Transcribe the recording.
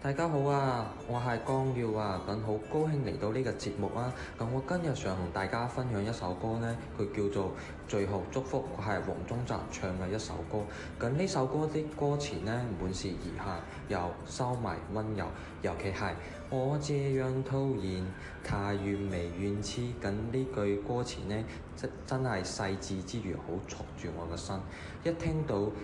大家好啊，我係江耀啊，咁好高興嚟到呢個節目啊。咁我今日想同大家分享一首歌呢，佢叫做《最後祝福》，佢係黃宗澤唱嘅一首歌。咁呢首歌啲歌詞呢，滿是遺憾又收埋溫柔，尤其係我這樣討厭，他願未願痴。咁呢句歌詞呢，真係細緻之餘好戳住我個心。一聽到